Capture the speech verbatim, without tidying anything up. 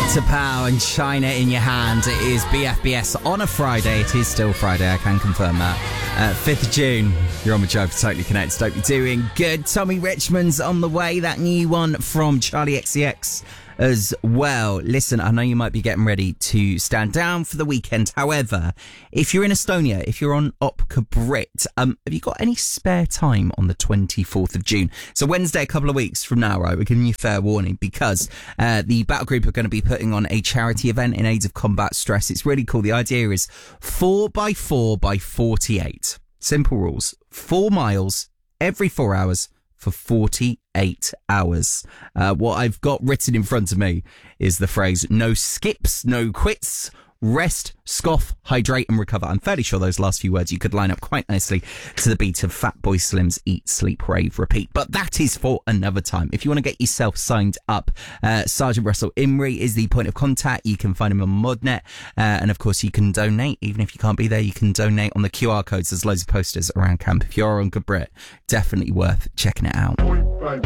Victor Pow and China in your hand. It is B F B S on a Friday. It is still Friday, I can confirm that. Uh, fifth of June, you're on with Joe for Totally Connected. Hope you're doing good. Tommy Richmond's on the way. That new one from Charlie X C X as well. Listen, I know you might be getting ready to stand down for the weekend. However, if you're in Estonia, if you're on Opka Brit, um, have you got any spare time on the twenty-fourth of June? So Wednesday, a couple of weeks from now, right? We're giving you fair warning because uh, the Battle Group are going to be putting on a charity event in aid of combat stress. It's really cool. The idea is four by four by forty-eight. Simple rules. Four miles every four hours for forty-eight hours. Uh, what I've got written in front of me is the phrase, no skips, no quits, rest, scoff, hydrate and recover. I'm fairly sure those last few words you could line up quite nicely to the beat of Fatboy Slim's Eat, Sleep, Rave, Repeat. But that is for another time. If you want to get yourself signed up, uh, Sergeant Russell Imrie is the point of contact. You can find him on Modnet. Uh, and of course you can donate. Even if you can't be there, you can donate on the Q R codes. There's loads of posters around camp. If you're on Good Brit, definitely worth checking it out.